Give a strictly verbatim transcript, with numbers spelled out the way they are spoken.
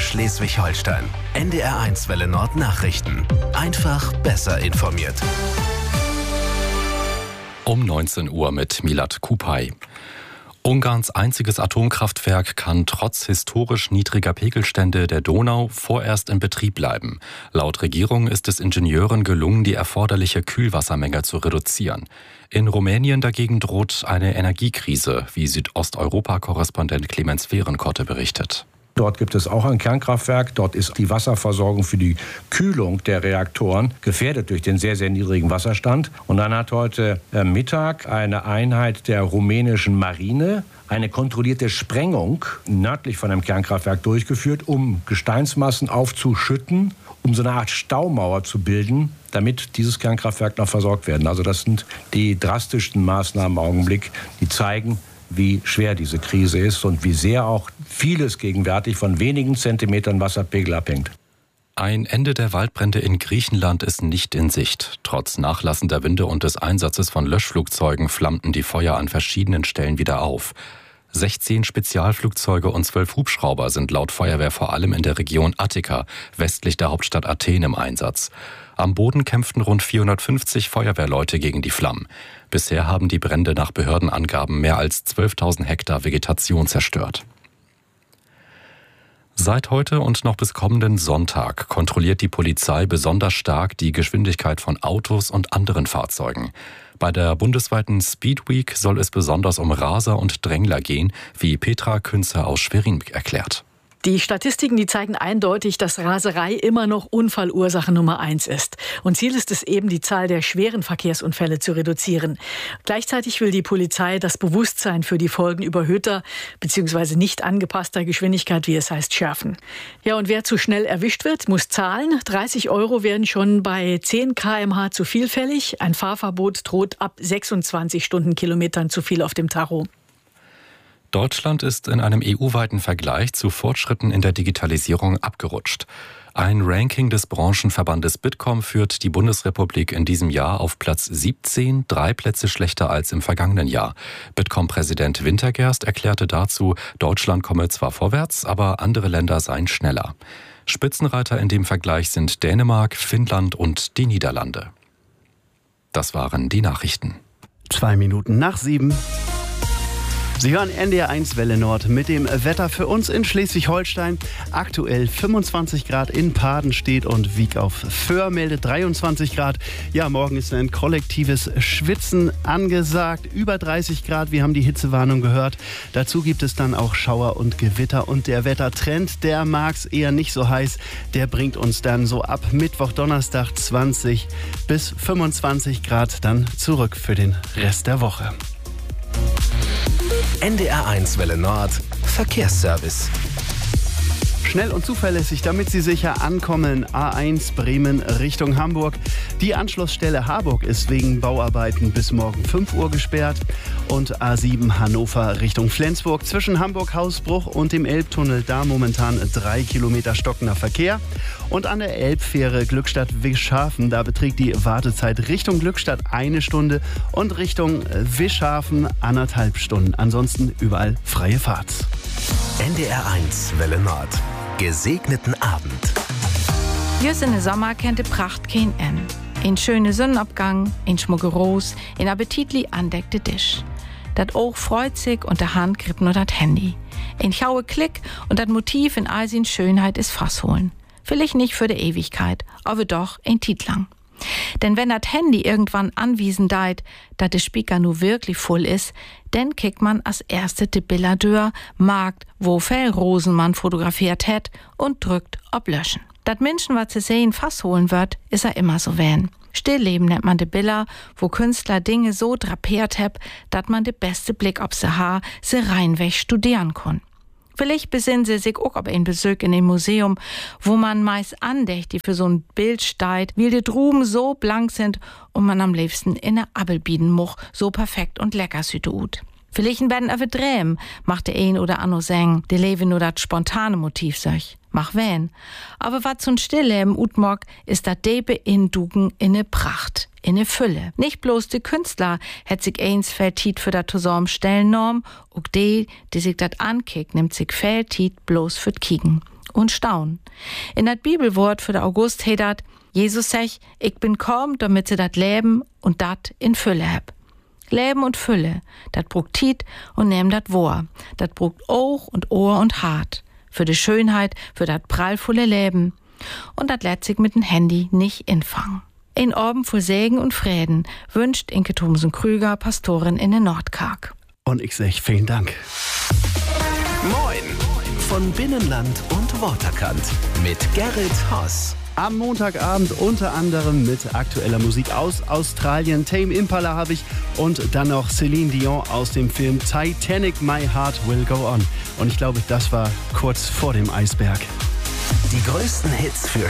Schleswig-Holstein. N D R eins Welle Nord Nachrichten. Einfach besser informiert. Um neunzehn Uhr mit Milad Kupay. Ungarns einziges Atomkraftwerk kann trotz historisch niedriger Pegelstände der Donau vorerst in Betrieb bleiben. Laut Regierung ist es Ingenieuren gelungen, die erforderliche Kühlwassermenge zu reduzieren. In Rumänien dagegen droht eine Energiekrise, wie Südosteuropa-Korrespondent Clemens Fehrenkotte berichtet. Dort gibt es auch ein Kernkraftwerk. Dort ist die Wasserversorgung für die Kühlung der Reaktoren gefährdet durch den sehr, sehr niedrigen Wasserstand. Und dann hat heute Mittag eine Einheit der rumänischen Marine eine kontrollierte Sprengung nördlich von einem Kernkraftwerk durchgeführt, um Gesteinsmassen aufzuschütten, um so eine Art Staumauer zu bilden, damit dieses Kernkraftwerk noch versorgt werden. Also das sind die drastischsten Maßnahmen im Augenblick, die zeigen, wie schwer diese Krise ist und wie sehr auch vieles gegenwärtig von wenigen Zentimetern Wasserpegel abhängt. Ein Ende der Waldbrände in Griechenland ist nicht in Sicht. Trotz nachlassender Winde und des Einsatzes von Löschflugzeugen flammten die Feuer an verschiedenen Stellen wieder auf. sechzehn Spezialflugzeuge und zwölf Hubschrauber sind laut Feuerwehr vor allem in der Region Attika, westlich der Hauptstadt Athen, im Einsatz. Am Boden kämpften rund vierhundertfünfzig Feuerwehrleute gegen die Flammen. Bisher haben die Brände nach Behördenangaben mehr als zwölftausend Hektar Vegetation zerstört. Seit heute und noch bis kommenden Sonntag kontrolliert die Polizei besonders stark die Geschwindigkeit von Autos und anderen Fahrzeugen. Bei der bundesweiten Speed Week soll es besonders um Raser und Drängler gehen, wie Petra Künzer aus Schwerin erklärt. Die Statistiken, die zeigen eindeutig, dass Raserei immer noch Unfallursache Nummer eins ist. Und Ziel ist es eben, die Zahl der schweren Verkehrsunfälle zu reduzieren. Gleichzeitig will die Polizei das Bewusstsein für die Folgen überhöhter bzw. nicht angepasster Geschwindigkeit, wie es heißt, schärfen. Ja, und wer zu schnell erwischt wird, muss zahlen. dreißig Euro werden schon bei zehn Kilometer pro Stunde zu viel fällig. Ein Fahrverbot droht ab sechsundzwanzig Stundenkilometern zu viel auf dem Tacho. Deutschland ist in einem E U-weiten Vergleich zu Fortschritten in der Digitalisierung abgerutscht. Ein Ranking des Branchenverbandes Bitkom führt die Bundesrepublik in diesem Jahr auf Platz siebzehn, drei Plätze schlechter als im vergangenen Jahr. Bitkom-Präsident Wintergerst erklärte dazu, Deutschland komme zwar vorwärts, aber andere Länder seien schneller. Spitzenreiter in dem Vergleich sind Dänemark, Finnland und die Niederlande. Das waren die Nachrichten. Zwei Minuten nach sieben. Sie hören N D R eins Welle Nord mit dem Wetter für uns in Schleswig-Holstein. Aktuell fünfundzwanzig Grad in Padenstedt und Wiek auf Föhr meldet dreiundzwanzig Grad. Ja, morgen ist ein kollektives Schwitzen angesagt. Über dreißig Grad, wir haben die Hitzewarnung gehört. Dazu gibt es dann auch Schauer und Gewitter. Und der Wettertrend, der mag's eher nicht so heiß. Der bringt uns dann so ab Mittwoch, Donnerstag zwanzig bis fünfundzwanzig Grad dann zurück für den Rest der Woche. N D R eins Welle Nord Verkehrsservice. Schnell und zuverlässig, damit Sie sicher ankommen. A eins Bremen Richtung Hamburg. Die Anschlussstelle Harburg ist wegen Bauarbeiten bis morgen fünf Uhr gesperrt. Und A sieben Hannover Richtung Flensburg. Zwischen Hamburg-Hausbruch und dem Elbtunnel da momentan drei Kilometer stockender Verkehr. Und an der Elbfähre Glückstadt-Wischhafen, da beträgt die Wartezeit Richtung Glückstadt eine Stunde und Richtung Wischhafen anderthalb Stunden. Ansonsten überall freie Fahrt. N D R eins Welle Nord. Gesegneten Abend. Just in den Sommer kennt die Pracht kein Ende. Ein schöner Sonnenabgang, ein schmucke Ros, ein appetitlich andeckte Tisch. Dat Oog freut sich und der Hand grippt nur dat Handy. Ein schaue Klick und dat Motiv in all sin Schönheit ist Fassholen. Vielleicht nicht für die Ewigkeit, aber doch ein Tit lang. Denn wenn dat Handy irgendwann anwiesen deit, dat de Speaker nu wirklich voll ist, dann kickt man als erste de Billardeur, markt, wo Fellrosen man fotografiert hat und drückt ob Löschen. Dat Menschen, was zu sehen Fass holen wird, ist er immer so wählen. Stillleben nennt man de Bilder, wo Künstler Dinge so drapiert heb, dat man de beste Blick ob se ha, se reinweg studieren kann. Vielleicht besinnen sie sich auch ob ein Besuch in dem Museum, wo man meist andächtig für so ein Bild steigt, weil die Druben so blank sind und man am liebsten in der Abel bieden moch, so perfekt und lecker süte ut. Vielleicht werden aber Dräm, macht der ein oder anno sagen, der Leben nur dat spontane Motiv sech. Mach wen. Aber wat zum Stillleben ut mag, ist dat Debe in Dugen in ne Pracht, in ne Fülle. Nicht bloß die Künstler hätt sich eins Feldtit für dat Tosorm Stellnorm, ook de, die sich dat ankickt, nimmt sich Feldtit bloß für Kiegen. und Staun. In dat Bibelwort für der August heet dat, Jesus sech, ich bin kaum, damit sie dat Leben und dat in Fülle heb. Leben und Fülle, dat brugt Tiet und nehm dat Wohr. Dat brugt Oog und Ohr und Hart. Für die Schönheit, für dat prallvolle Leben. Und dat lässt sich mit dem Handy nicht infangen. Ein Abend voll Segen und Frieden wünscht Inke Thomsen-Krüger, Pastorin in den Nordkark. Und ich sag vielen Dank. Moin von Binnenland und Waterkant mit Gerrit Haas. Am Montagabend unter anderem mit aktueller Musik aus Australien. Tame Impala habe ich und dann noch Celine Dion aus dem Film Titanic, My Heart Will Go On. Und ich glaube, das war kurz vor dem Eisberg. Die größten Hits für